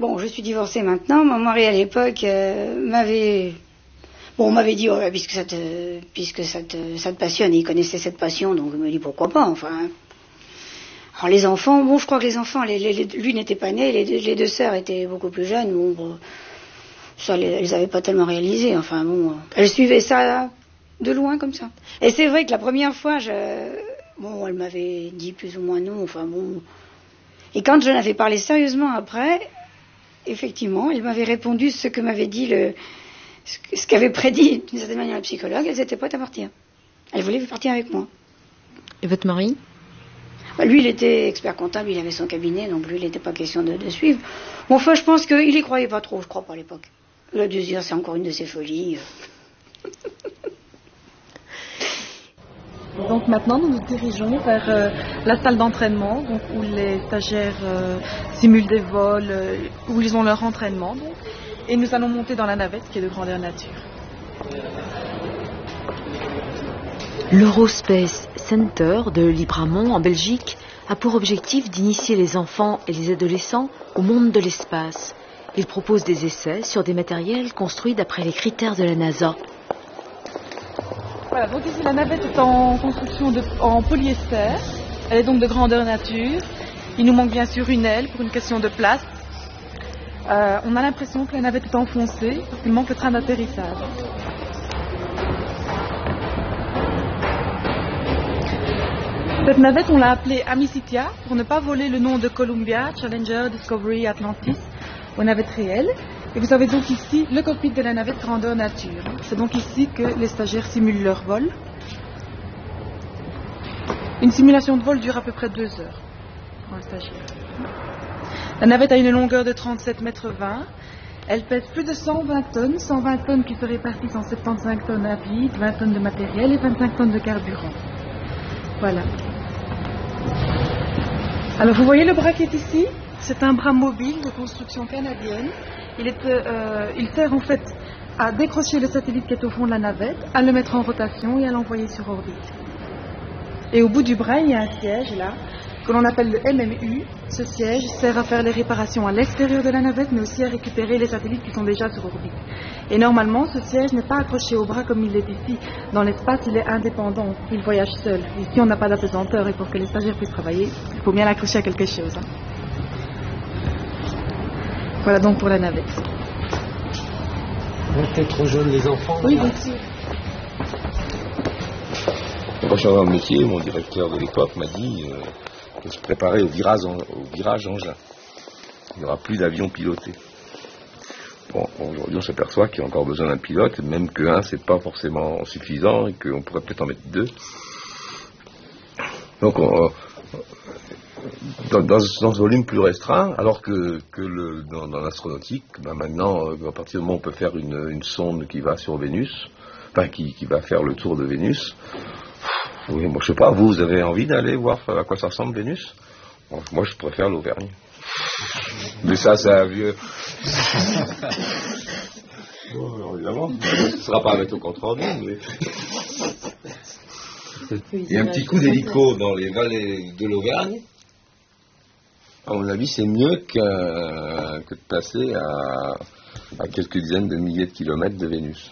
Bon, je suis divorcée maintenant. Mon mari, à l'époque, m'avait... Bon, on m'avait dit, oh, puisque ça te passionne, et il connaissait cette passion, donc il me dit, pourquoi pas, enfin... Alors les enfants, bon, je crois que les enfants, lui n'était pas né, les deux sœurs étaient beaucoup plus jeunes, bon, ça, elles n'avaient pas tellement réalisé, enfin bon, elles suivaient ça de loin comme ça. Et c'est vrai que la première fois, bon, elle m'avait dit plus ou moins non, enfin bon. Et quand j'en avais parlé sérieusement après, effectivement, elle m'avait répondu ce que m'avait dit ce qu'avait prédit d'une certaine manière le psychologue, elles étaient prêtes à partir. Elles voulaient partir avec moi. Et votre mari? Lui, il était expert comptable, il avait son cabinet, donc lui, il n'était pas question de suivre. Bon, enfin, je pense qu'il y croyait pas trop, je crois pas à l'époque. Il a dû se dire, c'est encore une de ses folies. Donc maintenant, nous nous dirigeons vers la salle d'entraînement, donc, où les stagiaires simulent des vols, où ils ont leur entraînement. Donc, et nous allons monter dans la navette qui est de grandeur nature. L'Eurospace Center de Libramont, en Belgique, a pour objectif d'initier les enfants et les adolescents au monde de l'espace. Il propose des essais sur des matériels construits d'après les critères de la NASA. Voilà, donc ici la navette est en construction en polyester. Elle est donc de grandeur nature. Il nous manque bien sûr une aile pour une question de place. On a l'impression que la navette est enfoncée parce qu'il manque le train d'atterrissage. Cette navette, on l'a appelée Amicitia pour ne pas voler le nom de Columbia, Challenger, Discovery, Atlantis aux navettes réelles. Et vous avez donc ici le cockpit de la navette grandeur nature. C'est donc ici que les stagiaires simulent leur vol. Une simulation de vol dure à peu près 2 heures pour un stagiaire. La navette a une longueur de 37,20 mètres. Elle pèse plus de 120 tonnes qui se répartissent en 75 tonnes à vide, 20 tonnes de matériel et 25 tonnes de carburant. Voilà. Alors vous voyez le bras qui est ici? C'est un bras mobile de construction canadienne. Il sert en fait à décrocher le satellite qui est au fond de la navette, à le mettre en rotation et à l'envoyer sur orbite. Et au bout du bras, il y a un siège là, que l'on appelle le MMU. Ce siège sert à faire les réparations à l'extérieur de la navette, mais aussi à récupérer les satellites qui sont déjà sur orbite. Et normalement, ce siège n'est pas accroché au bras comme il est ici. Dans l'espace, il est indépendant, il voyage seul. Ici, on n'a pas d'apesanteur, et pour que les stagiaires puissent travailler, il faut bien l'accrocher à quelque chose. Voilà donc pour la navette. Vous êtes trop jeunes les enfants? Oui, bien sûr. Quand je suis dans le métier, mon directeur de l'époque m'a dit de se préparer au virage engin. Il n'y aura plus d'avions pilotés. Bon, aujourd'hui on s'aperçoit qu'il y a encore besoin d'un pilote, même que un c'est pas forcément suffisant et qu'on pourrait peut-être en mettre 2. Donc dans ce volume plus restreint, alors que dans l'astronautique, maintenant, à partir du moment où on peut faire une sonde qui va sur Vénus, enfin qui va faire le tour de Vénus, oui, moi je sais pas, vous avez envie d'aller voir à quoi ça ressemble Vénus? Bon, moi je préfère l'Auvergne. Mais ça c'est un vieux... Bon, évidemment, ce ne sera pas avec au compte-rendu, mais... Il y a un petit coup d'hélico dans les vallées de l'Auvergne. À mon avis, c'est mieux que de passer à quelques dizaines de milliers de kilomètres de Vénus.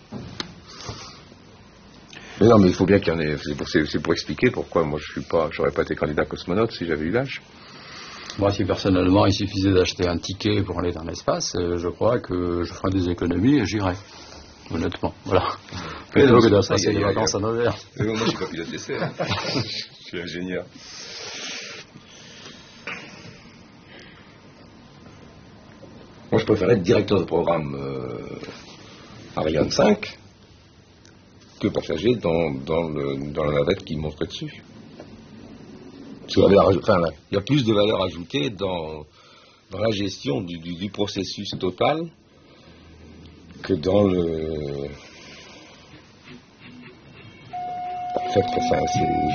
Mais non, mais il faut bien qu'il y en ait. C'est pour expliquer pourquoi moi j'aurais pas été candidat cosmonaute si j'avais eu l'âge. Moi, si personnellement il suffisait d'acheter un ticket pour aller dans l'espace, je crois que je ferais des économies et j'irais. Honnêtement, voilà. Plutôt que de passer des vacances en Auvergne. Moi, je suis pas pilote d'essai. Je suis ingénieur. Moi, je préférais être directeur de programme Ariane 5 que passager dans la navette qui monterait dessus. Parce qu'il y a plus de valeur ajoutée dans la gestion du processus total que dans le fait que